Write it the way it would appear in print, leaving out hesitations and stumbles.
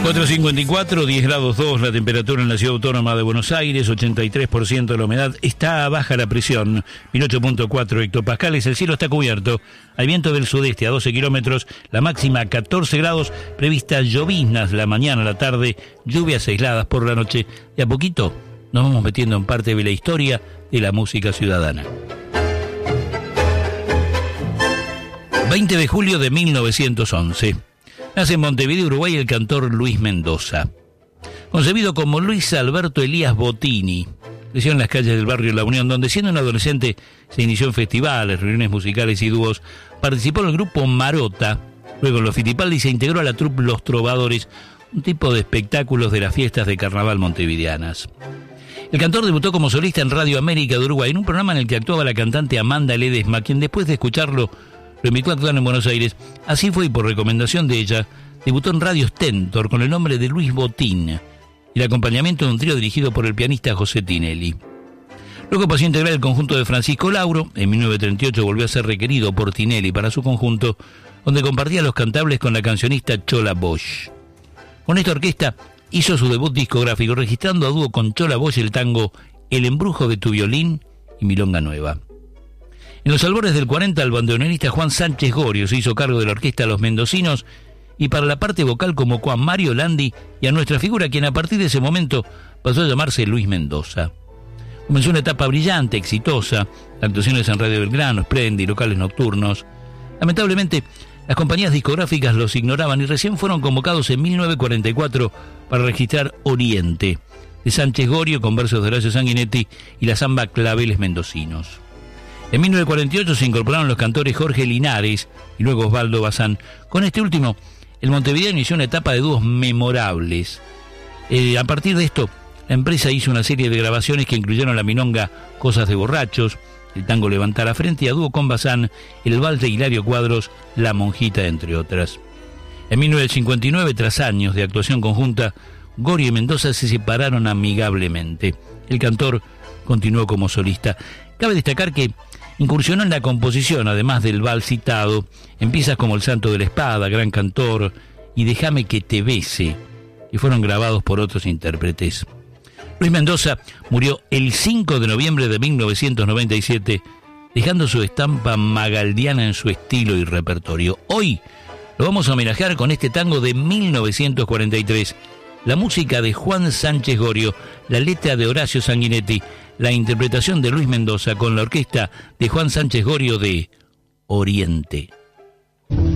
4:54, 10 grados 2 la temperatura en la ciudad autónoma de Buenos Aires, 83% de la humedad, está baja la presión, 1008.4 hectopascales, el cielo está cubierto, hay viento del sudeste a 12 kilómetros, la máxima 14 grados, previstas lloviznas la mañana, la tarde, lluvias aisladas por la noche, de a poquito nos vamos metiendo en parte de la historia de la música ciudadana. 20 de julio de 1911. Nace en Montevideo, Uruguay, el cantor Luis Mendoza. Concebido como Luis Alberto Elías Bottini, creció en las calles del barrio La Unión, donde siendo un adolescente se inició en festivales, reuniones musicales y dúos. Participó en el grupo Marota, luego en los Fittipaldi se integró a la troupe Los Trovadores, un tipo de espectáculos de las fiestas de carnaval montevideanas. El cantor debutó como solista en Radio América de Uruguay, en un programa en el que actuaba la cantante Amanda Ledesma, quien después de escucharlo lo invitó a actuar en Buenos Aires. Así fue, y por recomendación de ella, debutó en Radio Stentor con el nombre de Luis Botín y el acompañamiento de un trío dirigido por el pianista José Tinelli. Luego pasó a integrar el conjunto de Francisco Lauro. En 1938 volvió a ser requerido por Tinelli para su conjunto, donde compartía los cantables con la cancionista Chola Bosch. Con esta orquesta hizo su debut discográfico, registrando a dúo con Chola Bosch el tango El embrujo de tu violín y Milonga Nueva. En los albores del 40, el bandoneonista Juan Sánchez Gorio se hizo cargo de la orquesta Los Mendocinos, y para la parte vocal convocó a Mario Landi y a nuestra figura, quien a partir de ese momento pasó a llamarse Luis Mendoza. Comenzó una etapa brillante, exitosa, actuaciones en Radio Belgrano, Splendid, locales nocturnos. Lamentablemente, las compañías discográficas los ignoraban y recién fueron convocados en 1944 para registrar Oriente, de Sánchez Gorio, con versos de Horacio Sanguinetti y la samba Claveles Mendocinos. En 1948 se incorporaron los cantores Jorge Linares y luego Osvaldo Bazán. Con este último, el montevideano inició una etapa de dúos memorables. A partir de esto, la empresa hizo una serie de grabaciones que incluyeron la milonga Cosas de Borrachos, el tango Levantar la Frente, y a dúo con Bazán, el vals de Hilario Cuadros, La Monjita, entre otras. En 1959, tras años de actuación conjunta, Gorio y Mendoza se separaron amigablemente. El cantor continuó como solista. Cabe destacar que incursionó en la composición, además del vals citado, en piezas como El Santo de la Espada, Gran Cantor y Déjame que te bese, que fueron grabados por otros intérpretes. Luis Mendoza murió el 5 de noviembre de 1997, dejando su estampa magaldiana en su estilo y repertorio. Hoy lo vamos a homenajear con este tango de 1943, la música de Juan Sánchez Gorio, la letra de Horacio Sanguinetti, la interpretación de Luis Mendoza con la orquesta de Juan Sánchez Gorio de Oriente.